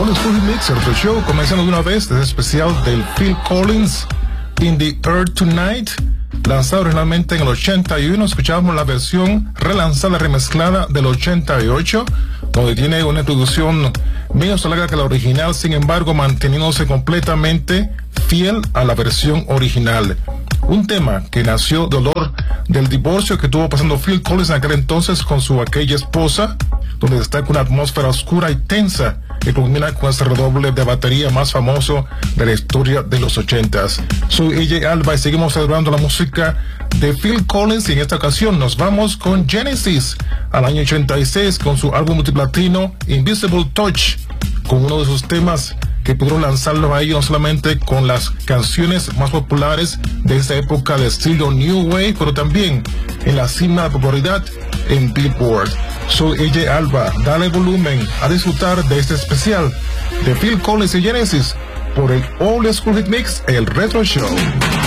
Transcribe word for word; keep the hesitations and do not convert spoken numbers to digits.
Old School Mix, el otro show, comenzando de una vez desde especial del Phil Collins, In the Earth Tonight, lanzado originalmente en el ochenta y uno. Escuchábamos la versión relanzada, remezclada del ochenta y ocho, donde tiene una introducción menos larga que la original, sin embargo manteniéndose completamente fiel a la versión original. Un tema que nació del dolor del divorcio que tuvo pasando Phil Collins en aquel entonces con su aquella esposa, donde destaca una atmósfera oscura y tensa que culmina con ese redoble de batería más famoso de la historia de los ochentas. Soy A J Alba y seguimos celebrando la música de Phil Collins, y en esta ocasión nos vamos con Genesis al año ochenta y seis con su álbum multiplatino Invisible Touch, con uno de sus temas que pudieron lanzarlo a ellos no solamente con las canciones más populares de esa época de estilo New Wave, pero también en la cima de popularidad en Billboard. Soy A J Alba, dale volumen a disfrutar de este especial de Phil Collins y Genesis por el Old School Hit Mix, el Retro Show.